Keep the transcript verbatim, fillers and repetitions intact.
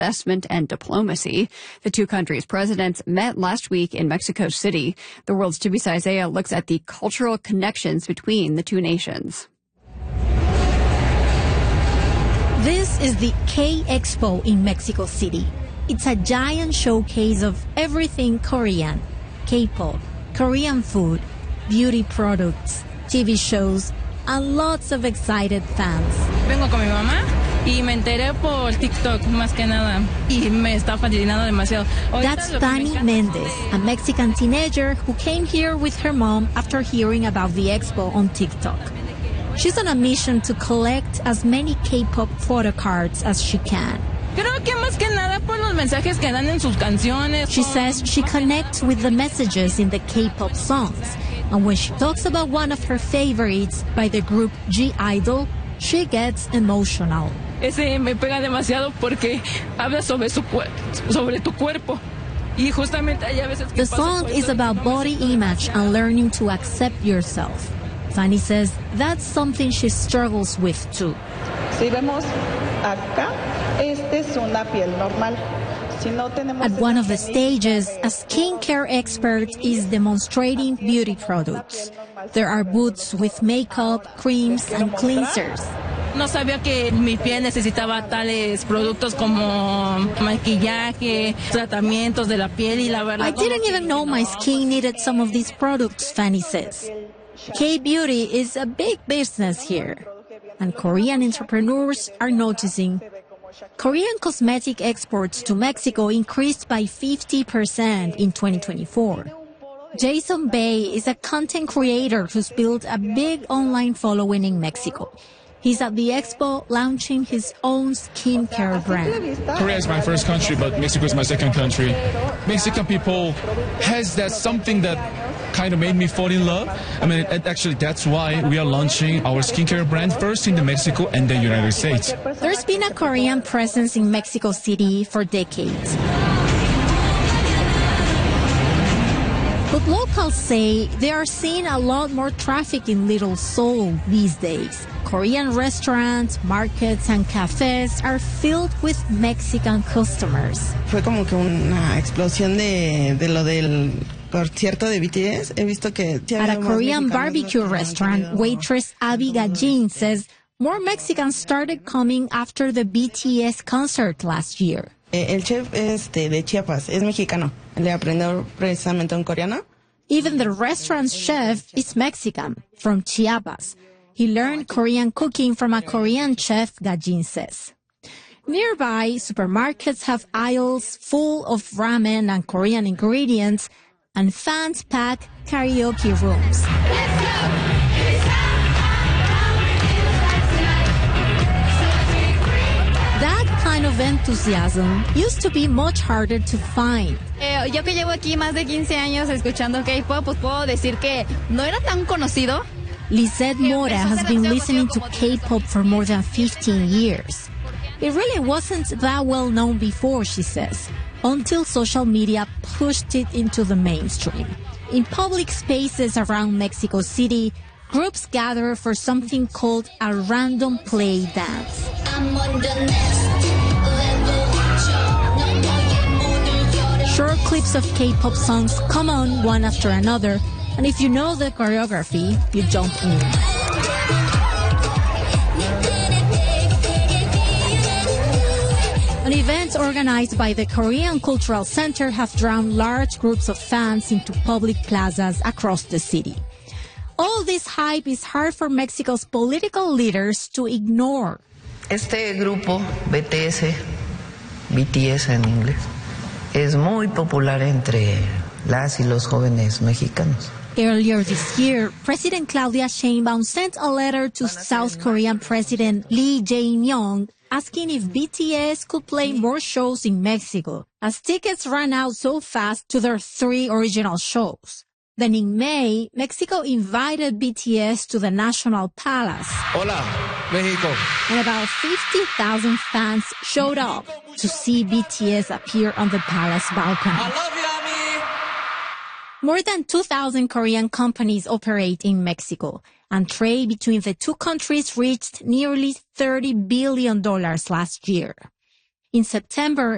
investment and diplomacy. The two countries' presidents met last week in Mexico City. The World's Chibi Isaiah looks at the cultural connections between the two nations. This is the K-Expo in Mexico City. It's a giant showcase of everything Korean, K-pop, Korean food, beauty products, T V shows, and lots of excited fans. Vengo con mi mamá y me enteré por TikTok más que nada y me está fascinando demasiado. That's Fanny Mendez, a Mexican teenager who came here with her mom after hearing about the expo on TikTok. She's on a mission to collect as many K-pop photo cards as she can. Creo que más que nada por los mensajes que dan en sus canciones. She says she connects with the messages in the K-pop songs. And when she talks about one of her favorites by the group G-Idol, she gets emotional. Ese me pega demasiado porque habla sobre su sobre tu cuerpo. Y justamente hay a veces que the song is about body image and learning to accept yourself. Fanny says that's something she struggles with too. Si vemos acá, esta es una piel normal. At one of the stages, a skincare expert is demonstrating beauty products. There are booths with makeup, creams, and cleansers. No sabía que mi piel necesitaba tales productos como maquillaje, tratamientos de la piel y la verdad. I didn't even know my skin needed some of these products, Fanny says. K-beauty is a big business here, and Korean entrepreneurs are noticing. Korean cosmetic exports to Mexico increased by fifty percent in twenty twenty-four. Jason Bay is a content creator who's built a big online following in Mexico. He's at the expo launching his own skincare brand. Korea is my first country, but Mexico is my second country. Mexican people has that something that kind of made me fall in love. I mean, actually, that's why we are launching our skincare brand first in the Mexico and the United States. There's been a Korean presence in Mexico City for decades. But locals say they are seeing a lot more traffic in Little Seoul these days. Korean restaurants, markets, and cafes are filled with Mexican customers. Fue como que una explosión de, de lo del concierto de B T S. He visto que At a Korean barbecue restaurant, waitress Abby Gajin says more Mexicans started coming after the B T S concert last year. El chef este, de Chiapas es mexicano. Le aprendió precisamente un coreano. Even the restaurant's chef is Mexican, from Chiapas. He learned Korean cooking from a Korean chef, Gajin says. Nearby, supermarkets have aisles full of ramen and Korean ingredients, and fans pack karaoke rooms. That kind of enthusiasm used to be much harder to find. Eh, yo que llevo aquí más de quince años escuchando K-pop, pues puedo decir que no era tan conocido. Lisette Mora has been listening to K-pop for more than fifteen years. It really wasn't that well known before, she says, until social media pushed it into the mainstream. In public spaces around Mexico City, groups gather for something called a random play dance. Short clips of K-pop songs come on one after another, and if you know the choreography, you jump in. And events organized by the Korean Cultural Center have drawn large groups of fans into public plazas across the city. All this hype is hard for Mexico's political leaders to ignore. Este grupo, B T S, B T S en inglés, es muy popular entre las y los jóvenes mexicanos. Earlier this year, President Claudia Sheinbaum sent a letter to South Korean President Lee Jae-myung asking if B T S could play more shows in Mexico, as tickets ran out so fast to their three original shows. Then in May, Mexico invited B T S to the National Palace. Hola, Mexico. And about fifty thousand fans showed up to see B T S appear on the palace balcony. I love you, Ami. More than two thousand Korean companies operate in Mexico, and trade between the two countries reached nearly thirty billion dollars last year. In September,